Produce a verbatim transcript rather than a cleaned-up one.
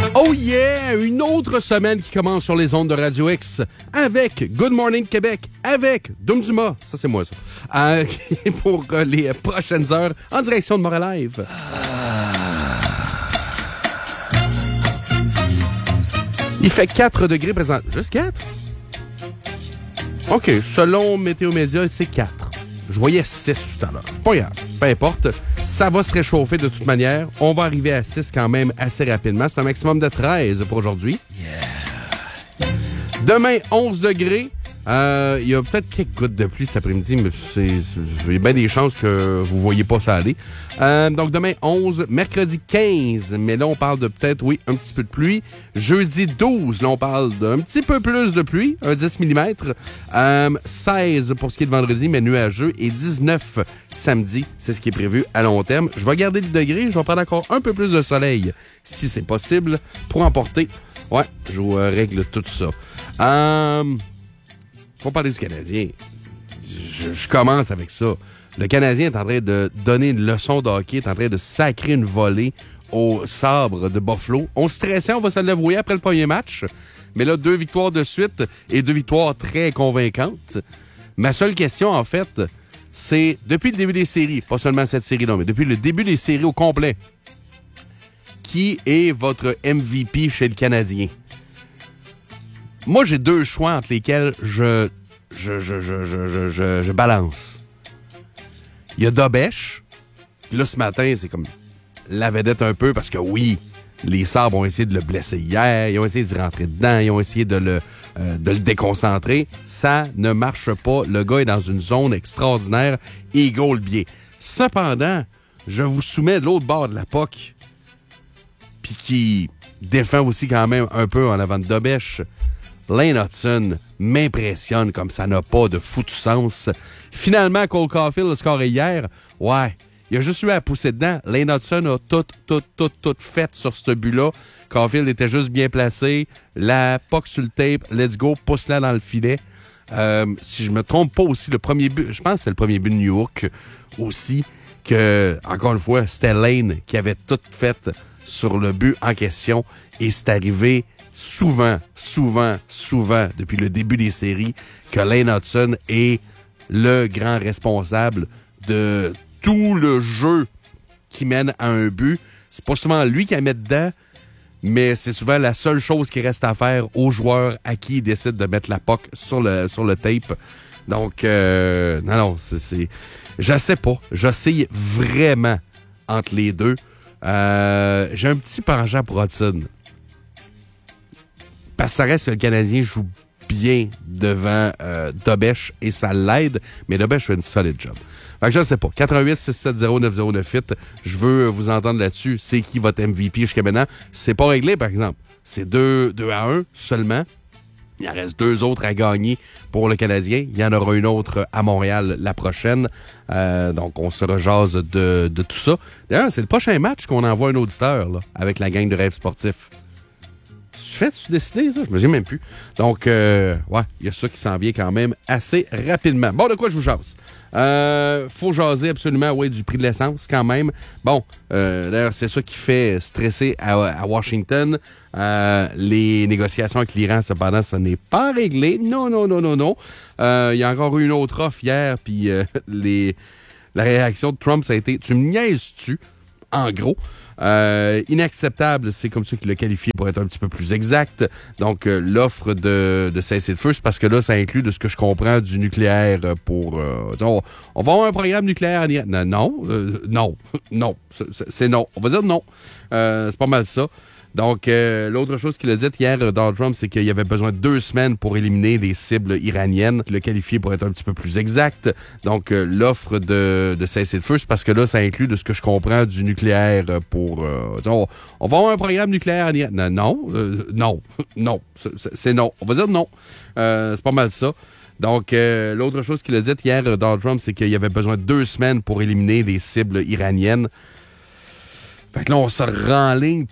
Oh yeah! Une autre semaine qui commence sur les ondes de Radio X avec Good Morning Québec, avec Doom Dumas, ça c'est moi ça, euh, pour euh, les prochaines heures en direction de Montréal Live. Il fait quatre degrés présent. Juste quatre? OK, selon Météo Média, c'est quatre. Je voyais six tout à l'heure. Pas grave, peu importe. Ça va se réchauffer de toute manière. On va arriver à six quand même assez rapidement. C'est un maximum de treize pour aujourd'hui. Yeah. Demain, onze degrés. Euh, il y a peut-être quelques gouttes de pluie cet après-midi, mais c'est, c'est, il y a bien des chances que vous ne voyez pas ça aller. Euh, donc demain, onze. Mercredi, quinze. Mais là, on parle de peut-être, oui, un petit peu de pluie. Jeudi, douze. Là, on parle d'un petit peu plus de pluie, un dix millimètres. Euh, seize pour ce qui est de vendredi, mais nuageux. Et dix-neuf samedi. C'est ce qui est prévu à long terme. Je vais garder le degré. Je vais prendre encore un peu plus de soleil, si c'est possible, pour emporter. Ouais, je vous euh, règle tout ça. Euh... Faut parler du Canadien. Je, je commence avec ça. Le Canadien est en train de donner une leçon de hockey, est en train de sacrer une volée au sabre de Buffalo. On stressait, on va se l'avouer après le premier match. Mais là, deux victoires de suite et deux victoires très convaincantes. Ma seule question, en fait, c'est depuis le début des séries, pas seulement cette série-là, mais depuis le début des séries au complet, qui est votre M V P chez le Canadien? Moi, j'ai deux choix entre lesquels je, je, je, je, je, je, je, je balance. Il y a Dobèche. Puis là, ce matin, c'est comme la vedette un peu parce que oui, les Sabres ont essayé de le blesser hier. Ils ont essayé d'y rentrer dedans. Ils ont essayé de le, euh, de le déconcentrer. Ça ne marche pas. Le gars est dans une zone extraordinaire et il goal bien. Cependant, je vous soumets de l'autre bord de la P O C puis qui défend aussi quand même un peu en avant de Dobèche. Lane Hudson m'impressionne comme ça n'a pas de foutu sens. Finalement, Cole Caulfield a scoré hier. Ouais, il a juste eu à pousser dedans. Lane Hudson a tout, tout, tout, tout fait sur ce but-là. Caulfield était juste bien placé. La P O C sur le tape. Let's go, pousse-la dans le filet. Euh, si je me trompe pas aussi, le premier but, je pense que c'était le premier but de New York aussi, que, encore une fois, c'était Lane qui avait tout fait sur le but en question. Et c'est arrivé souvent, souvent, souvent, depuis le début des séries, que Lane Hudson est le grand responsable de tout le jeu qui mène à un but. C'est pas souvent lui qui la met dedans, mais c'est souvent la seule chose qui reste à faire aux joueurs à qui il décide de mettre la P O C sur le, sur le tape. Donc, euh, non, non, c'est, c'est... Je sais pas. J'oscille vraiment entre les deux. Euh, j'ai un petit penchant pour Hudson. Parce que ça reste que le Canadien joue bien devant euh, Dobèche et ça l'aide, mais Dobèche fait une solide job. Fait que je ne sais pas. quatre un huit six sept zéro neuf zéro neuf huit, je veux vous entendre là-dessus. C'est qui votre M V P jusqu'à maintenant? C'est pas réglé, par exemple. C'est deux à un seulement. Il en reste deux autres à gagner pour le Canadien. Il y en aura une autre à Montréal la prochaine. Euh, donc, on se rejase de, de tout ça. D'ailleurs, c'est le prochain match qu'on envoie un auditeur là, avec la gang de Rêves Sportifs. Fais-tu décider, ça? Je me souviens même plus. Donc, euh, ouais, il y a ça qui s'en vient quand même assez rapidement. Bon, de quoi je vous jase? Euh, faut jaser absolument, oui, du prix de l'essence quand même. Bon, euh, d'ailleurs, c'est ça qui fait stresser à, à Washington. Euh, les négociations avec l'Iran, cependant, ça n'est pas réglé. Non, non, non, non, non. Euh, il y a encore eu une autre offre hier, puis euh, les, la réaction de Trump, ça a été « Tu me niaises-tu? » En gros. Euh, inacceptable, c'est comme ça qu'il l'a qualifié pour être un petit peu plus exact. Donc, euh, l'offre de, de cesser le feu, c'est parce que là, ça inclut, de ce que je comprends, du nucléaire pour... Euh, on, on va avoir un programme nucléaire en Iran. Non, non, euh, non, non, c'est, c'est non. On va dire non. Euh, c'est pas mal ça. Donc, euh, l'autre chose qu'il a dit hier, Donald Trump, c'est qu'il y avait besoin de deux semaines pour éliminer les cibles iraniennes. Il l'a qualifié pour être un petit peu plus exact. Donc, euh, l'offre de, de cesser le feu, c'est parce que là, ça inclut, de ce que je comprends, du nucléaire pour... Euh, on, on va avoir un programme nucléaire en Iran. Non, non, euh, non, non, c'est, c'est non. On va dire non. Euh, c'est pas mal ça. Donc, euh, l'autre chose qu'il a dit hier, Donald Trump, c'est qu'il y avait besoin de deux semaines pour éliminer les cibles iraniennes. Fait que là, on se renligne